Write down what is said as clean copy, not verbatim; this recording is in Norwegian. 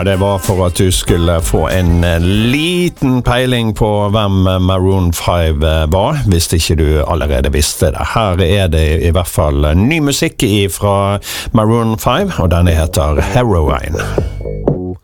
det var for at du skulle få en liten peiling på hvem Maroon 5 var, hvis ikke du allerede visste det. Her det i hvert fall ny musikk fra Maroon 5, og denne heter Heroine.